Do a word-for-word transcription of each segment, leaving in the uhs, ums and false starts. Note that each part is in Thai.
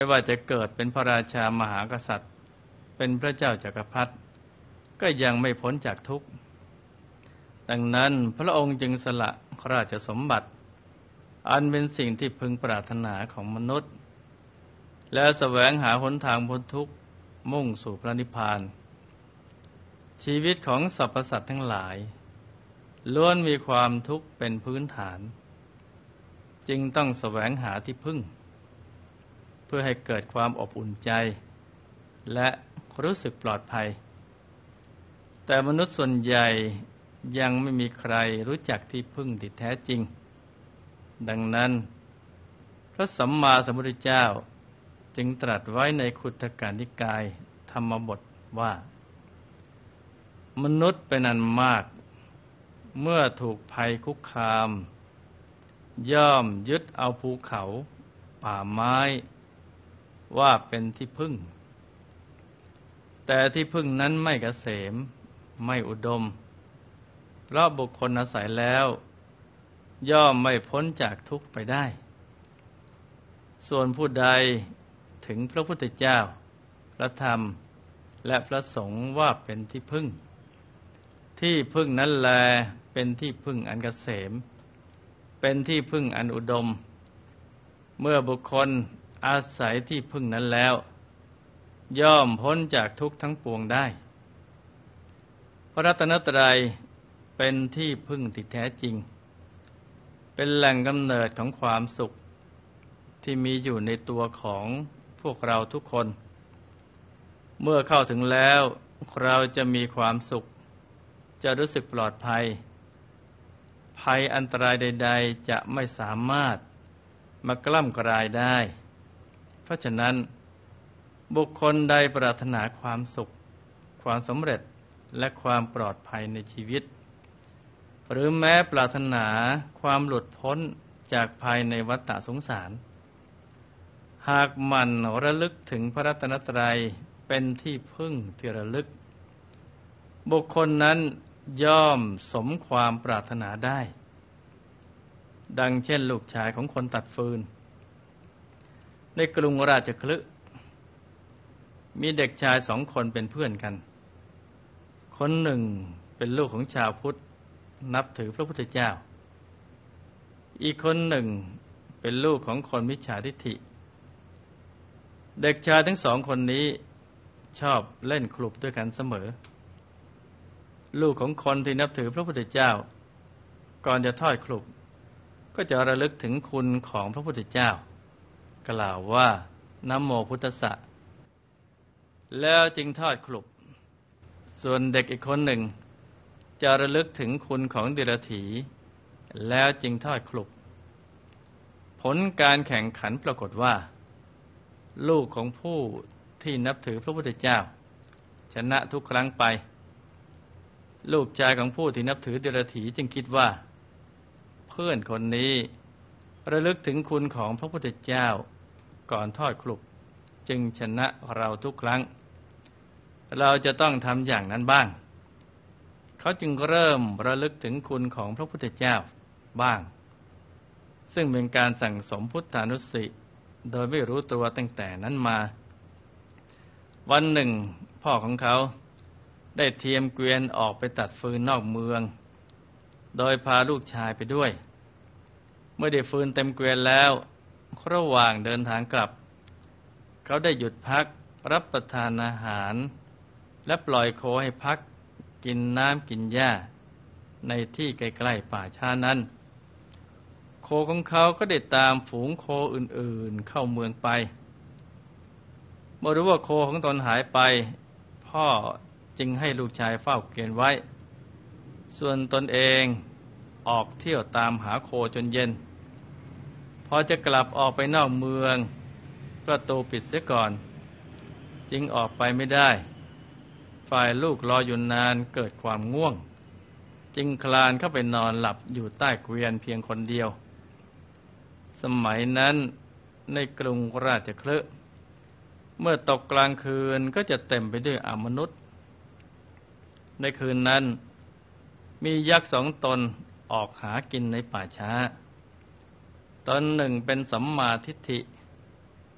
ไม่ว่าจะเกิดเป็นพระราชามหากษัตริย์เป็นพระเจ้าจักรพรรดิก็ยังไม่พ้นจากทุกข์ดังนั้นพระองค์จึงสละราชสมบัติอันเป็นสิ่งที่พึงปรารถนาของมนุษย์และแสวงหาหนทางพ้นทุกข์มุ่งสู่พระนิพพานชีวิตของสรรพสัตว์ทั้งหลายล้วนมีความทุกข์เป็นพื้นฐานจึงต้องแสวงหาที่พึ่งเพื่อให้เกิดความอบอุ่นใจและรู้สึกปลอดภัยแต่มนุษย์ส่วนใหญ่ยังไม่มีใครรู้จักที่พึ่งที่แท้จริงดังนั้นพระสัมมาสัมพุทธเจ้าจึงตรัสไว้ในคุตตกนิกายธรรมบทว่ามนุษย์เป็นอันมากเมื่อถูกภัยคุกคามย่อมยึดเอาภูเขาป่าไม้ว่าเป็นที่พึ่งแต่ที่พึ่งนั้นไม่เกษมไม่อุดมเพราะบุคคลอาศัยแล้วย่อมไม่พ้นจากทุกข์ไปได้ส่วนผู้ใดถึงพระพุทธเจ้าพระธรรมและพระสงฆ์ว่าเป็นที่พึ่งที่พึ่งนั้นแลเป็นที่พึ่งอันเกษมเป็นที่พึ่งอันอุดมเมื่อบุคคลอาศัยที่พึ่งนั้นแล้วย่อมพ้นจากทุกข์ทั้งปวงได้พระรัตนตรัยเป็นที่พึ่งที่แท้จริงเป็นแหล่งกำเนิดของความสุขที่มีอยู่ในตัวของพวกเราทุกคนเมื่อเข้าถึงแล้วเราจะมีความสุขจะรู้สึกปลอดภัยภัยอันตรายใดๆจะไม่สามารถมากล้ำกลายได้เพราะฉะนั้นบุคคลใดปรารถนาความสุขความสำเร็จและความปลอดภัยในชีวิตหรือแม้ปรารถนาความหลุดพ้นจากภายในวัฏฏะสงสารหากหมั่นระลึกถึงพระรัตนตรัยเป็นที่พึ่งที่ระลึกบุคคลนั้นย่อมสมความปรารถนาได้ดังเช่นลูกชายของคนตัดฟืนในกรุงราชคฤห์มีเด็กชายสองคนเป็นเพื่อนกันคนหนึ่งเป็นลูกของชาวพุทธนับถือพระพุทธเจ้าอีกคนหนึ่งเป็นลูกของคนมิจฉาทิฏฐิเด็กชายทั้งสองคนนี้ชอบเล่นคลุบด้วยกันเสมอลูกของคนที่นับถือพระพุทธเจ้าก่อนจะทอดคลุบก็จะระลึกถึงคุณของพระพุทธเจ้ากล่าวว่านะโมพุทธัสสะแล้วจึงทอดคลุบส่วนเด็กอีกคนหนึ่งจะระลึกถึงคุณของเดรัจฉีแล้วจึงทอดคลุบผลการแข่งขันปรากฏว่าลูกของผู้ที่นับถือพระพุทธเจ้าชนะทุกครั้งไปลูกชายของผู้ที่นับถือเดรัจฉีจึงคิดว่าเพื่อนคนนี้ระลึกถึงคุณของพระพุทธเจ้าก่อนทอดคลุบจึงชนะเราทุกครั้งเราจะต้องทำอย่างนั้นบ้างเขาจึงเริ่มระลึกถึงคุณของพระพุทธเจ้าบ้างซึ่งเป็นการสั่งสมพุทธานุสติโดยไม่รู้ตัวตั้งแต่นั้นมาวันหนึ่งพ่อของเขาได้เทียมเกวียนออกไปตัดฟืนนอกเมืองโดยพาลูกชายไปด้วยเมื่อได้ฟืนเต็มเกวียนแล้วระหว่างเดินทางกลับเขาได้หยุดพักรับประทานอาหารและปล่อยโคให้พักกินน้ำกินหญ้าในที่ใกล้ๆป่าช้านั้นโคของเขาก็ได้ตามฝูงโคอื่นๆเข้าเมืองไปเมื่อรู้ว่าโคของตนหายไปพ่อจึงให้ลูกชายเฝ้าเกวียนไว้ส่วนตนเองออกเที่ยวตามหาโคจนเย็นพอจะกลับออกไปนอกเมืองประตูปิดเสียก่อนจึงออกไปไม่ได้ฝ่ายลูกรออยู่นานเกิดความง่วงจึงคลานเข้าไปนอนหลับอยู่ใต้เกวียนเพียงคนเดียวสมัยนั้นในกรุงราชคฤห์เมื่อตกกลางคืนก็จะเต็มไปด้วยอมนุษย์ในคืนนั้นมียักษ์สองตนออกหากินในป่าช้าตนหนึ่งเป็นสัมมาทิฏฐิ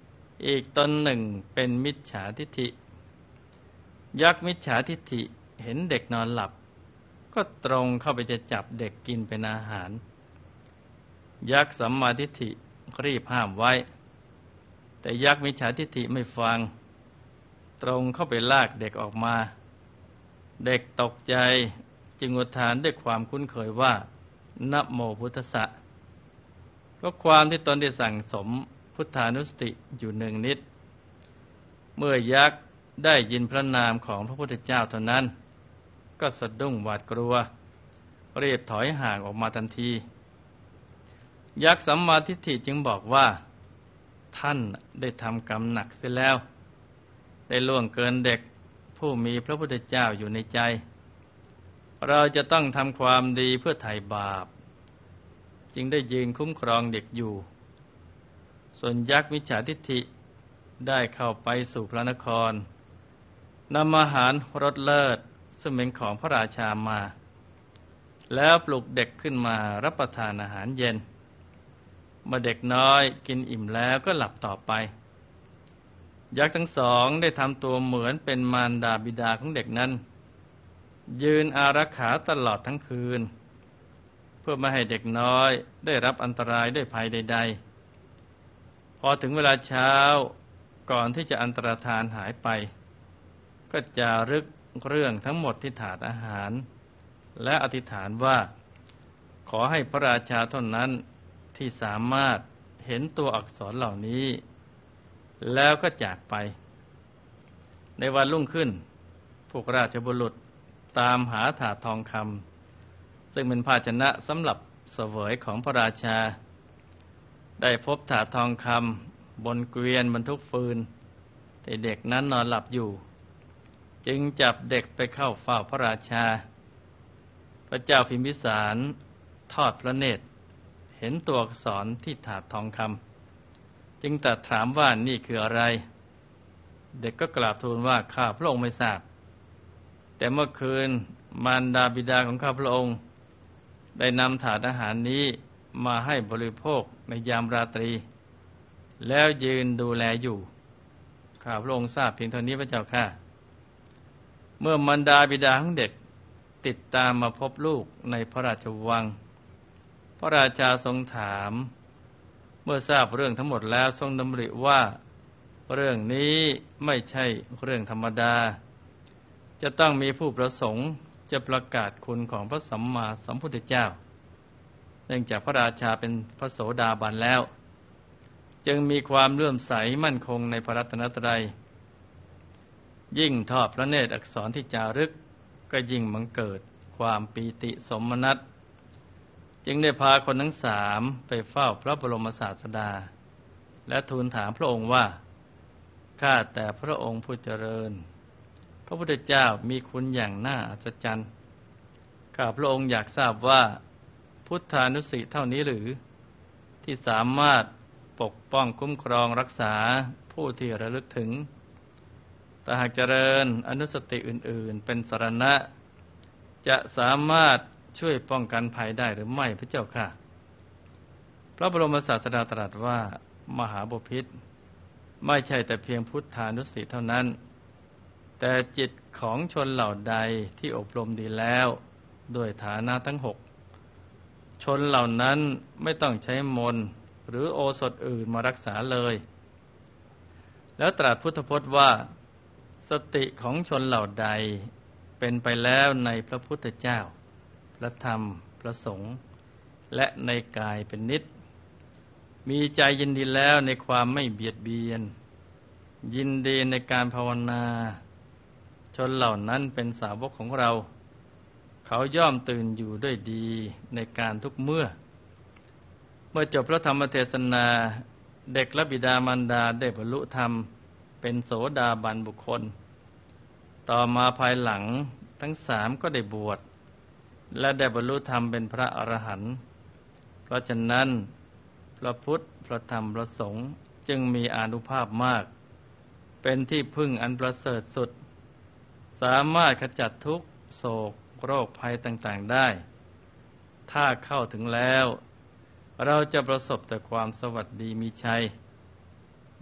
อีกตนหนึ่งเป็นมิจฉาทิฏฐิยักษ์มิจฉาทิฏฐิเห็นเด็กนอนหลับก็ตรงเข้าไปจะจับเด็กกินเป็นอาหารยักษ์สัมมาทิฏฐิรีบห้ามไว้แต่ยักษ์มิจฉาทิฏฐิไม่ฟังตรงเข้าไปลากเด็กออกมาเด็กตกใจจึงอุทานด้วยความคุ้นเคยว่านะโมพุทธัสสะก็ความที่ตนได้สั่งสมพุทธานุสติอยู่หนึ่งนิดเมื่อยักษ์ได้ยินพระนามของพระพุทธเจ้าเท่านั้นก็สะดุ้งหวาดกลัวรีบถอยห่างออกมาทันทียักษ์สัมมาทิฏฐิจึงบอกว่าท่านได้ทำกรรมหนักเสียแล้วได้ล่วงเกินเด็กผู้มีพระพุทธเจ้าอยู่ในใจเราจะต้องทำความดีเพื่อไถ่บาปจึงได้ยืนคุ้มครองเด็กอยู่ส่วนยักษ์มิจฉาทิฏฐิได้เข้าไปสู่พระนครนำอาหารรสเลิศซึ่งเป็นของพระราชามาแล้วปลุกเด็กขึ้นมารับประทานอาหารเย็นเมื่อเด็กน้อยกินอิ่มแล้วก็หลับต่อไปยักษ์ทั้งสองได้ทำตัวเหมือนเป็นมารดาบิดาของเด็กนั้นยืนอารักขาตลอดทั้งคืนเพื่อไม่ให้เด็กน้อยได้รับอันตรายด้วยภัยใดๆพอถึงเวลาเช้าก่อนที่จะอันตรธานหายไปก็จารึกเรื่องทั้งหมดที่ถาดอาหารและอธิษฐานว่าขอให้พระราชาเท่านั้นที่สามารถเห็นตัวอักษรเหล่านี้แล้วก็จากไปในวันรุ่งขึ้นพวกราชบุรุษตามหาถาดทองคำซึ่งเป็นภาชนะสำหรับเสวยของพระราชาได้พบถาดทองคำบนเกวียนบรรทุกฟืนแต่เด็กนั้นนอนหลับอยู่จึงจับเด็กไปเข้าเฝ้าพระราชาพระเจ้าพิมพิสารทอดพระเนตรเห็นตัวอักษรที่ถาดทองคำจึงตรัสถามว่านี่คืออะไรเด็กก็กราบทูลว่าข้าพระองค์ไม่ทราบแต่เมื่อคืนมารดาบิดาของข้าพระองค์ได้นำถาดอาหารนี้มาให้บริโภคในยามราตรีแล้วยืนดูแลอยู่ข้าพระองค์ทราบเพียงเท่านี้พระเจ้าค่ะเมื่อมารดาบิดาของเด็กติดตามมาพบลูกในพระราชวังพระราชาทรงถามเมื่อทราบเรื่องทั้งหมดแล้วทรงดำริว่าเรื่องนี้ไม่ใช่เรื่องธรรมดาจะต้องมีผู้ประสงค์จะประกาศคุณของพระสัมมาสัมพุทธเจ้าเนื่องจากพระราชาเป็นพระโสดาบันแล้วจึงมีความเลื่อมใสมั่นคงในพระรัตนตรัยยิ่งทอดพระเนตรอักษรที่จารึกก็ยิ่งบังเกิดความปีติสมนัสจึงได้พาคนทั้งสามไปเฝ้าพระบรมศาสดาและทูลถามพระองค์ว่าข้าแต่พระองค์ผู้เจริญพระพุทธเจ้ามีคุณอย่างน่าอัศจรรย์ข้าพระองค์อยากทราบว่าพุทธานุสติเท่านี้หรือที่สามารถปกป้องคุ้มครองรักษาผู้ที่ระลึกถึงแต่หากเจริญอนุสติอื่นๆเป็นสรณะจะสามารถช่วยป้องกันภัยได้หรือไม่พระเจ้าค่ะพระบรมศาสดาตรัสว่ามหาบพิตรไม่ใช่แต่เพียงพุทธานุสติเท่านั้นแต่จิตของชนเหล่าใดที่อบรมดีแล้วด้วยฐานะทั้งหกชนเหล่านั้นไม่ต้องใช้มนต์หรือโอสถอื่นมารักษาเลยแล้วตรัสพุทธพจน์ว่าสติของชนเหล่าใดเป็นไปแล้วในพระพุทธเจ้าพระธรรมพระสงฆ์และในกายเป็นนิจมีใจยินดีแล้วในความไม่เบียดเบียนยินดีในการภาวนาชนเหล่านั้นเป็นสาวกของเราเขาย่อมตื่นอยู่ด้วยดีในการทุกเมื่อเมื่อจบพระธรรมเทศนาเด็กและบิดามารดาได้บรรลุธรรมเป็นโสดาบันบุคคลต่อมาภายหลังทั้งสามก็ได้บวชและได้บรรลุธรรมเป็นพระอรหันต์เพราะฉะนั้นพระพุทธพระธรรมพระสงฆ์จึงมีอานุภาพมากเป็นที่พึ่งอันประเสริฐสุดสามารถขจัดทุกข์โศกโรคภัยต่างๆได้ถ้าเข้าถึงแล้วเราจะประสบแต่ความสวัสดีมีชัย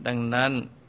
ดังนั้น